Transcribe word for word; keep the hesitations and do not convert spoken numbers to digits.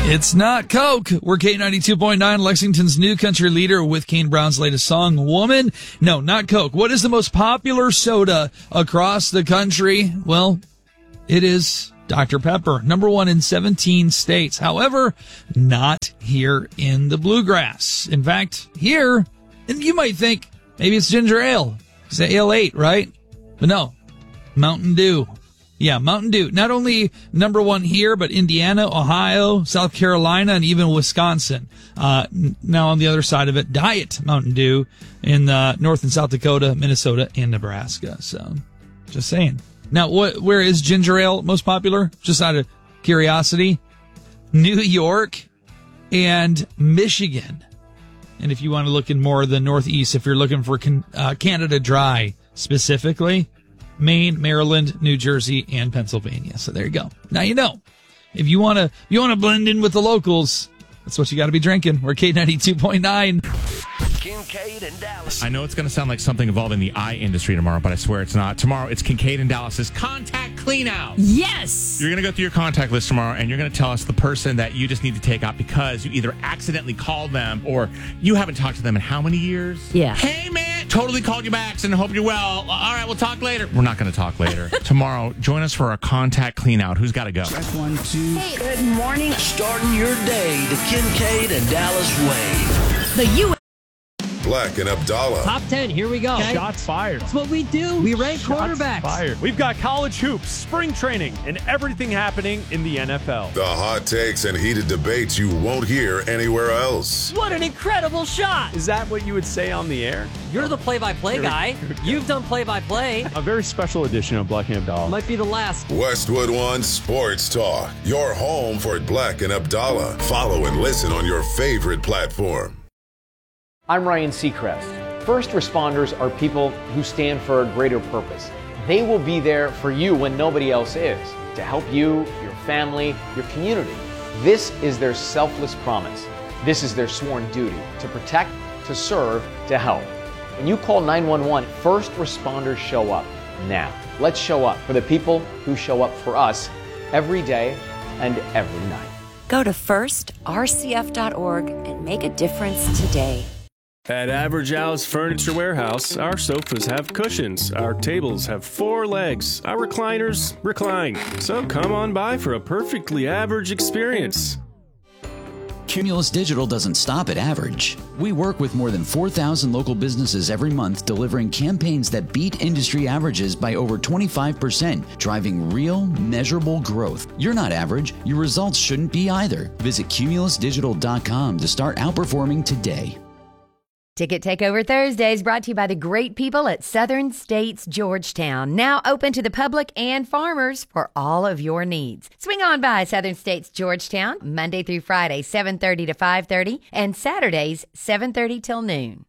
It's not Coke. We're K ninety-two point nine, Lexington's new country leader with Kane Brown's latest song, Woman. No, not Coke. What is the most popular soda across the country? Well, it is Doctor Pepper, number one in seventeen states. However, not here in the Bluegrass. In fact, here, and you might think maybe it's ginger ale. It's ale eight, right? But no, Mountain Dew. Yeah, Mountain Dew. Not only number one here, but Indiana, Ohio, South Carolina, and even Wisconsin. Uh, now on the other side of it, Diet Mountain Dew in uh, North and South Dakota, Minnesota, and Nebraska. So, just saying. Now, what? Where is ginger ale most popular? Just out of curiosity. New York and Michigan. And if you want to look in more of the Northeast, if you're looking for can, uh, Canada Dry specifically, Maine, Maryland, New Jersey, and Pennsylvania. So there you go. Now you know. If you want to you want to blend in with the locals, that's what you got to be drinking. We're K ninety-two point nine. Kincaid and Dallas. I know it's going to sound like something involving the eye industry tomorrow, but I swear it's not. Tomorrow, it's Kincaid and Dallas's contact clean out. Yes! You're going to go through your contact list tomorrow, and you're going to tell us the person that you just need to take out because you either accidentally called them or you haven't talked to them in how many years? Yeah. Hey, man, totally called you back and hope you're well. All right, we'll talk later. We're not going to talk later. Tomorrow, join us for a contact clean out. Who's got to go? Check one, two. Hey, good morning. Starting your day the Kincaid and Dallas way. The U S Black and Abdallah. Top ten, here we go. Okay. Shots fired. That's what we do. We rank Shots quarterbacks. Fired. We've got college hoops, spring training, and everything happening in the N F L. The hot takes and heated debates you won't hear anywhere else. What an incredible shot. Is that what you would say on the air? You're the play-by-play guy. You've done play-by-play. A very special edition of Black and Abdallah. Might be the last. Westwood One Sports Talk. Your home for Black and Abdallah. Follow and listen on your favorite platform. I'm Ryan Seacrest. First responders are people who stand for a greater purpose. They will be there for you when nobody else is, to help you, your family, your community. This is their selfless promise. This is their sworn duty, to protect, to serve, to help. When you call nine one one, first responders show up now. Let's show up for the people who show up for us every day and every night. Go to first R C F dot org and make a difference today. At Average Al's Furniture Warehouse, our sofas have cushions, our tables have four legs, our recliners recline. So come on by for a perfectly average experience. Cumulus Digital doesn't stop at average. We work with more than four thousand local businesses every month, delivering campaigns that beat industry averages by over twenty-five percent, driving real, measurable growth. You're not average. Your results shouldn't be either. Visit cumulus digital dot com to start outperforming today. Ticket Takeover Thursdays brought to you by the great people at Southern States Georgetown. Now open to the public and farmers for all of your needs. Swing on by Southern States Georgetown Monday through Friday, seven thirty to five thirty, and Saturdays, seven thirty till noon.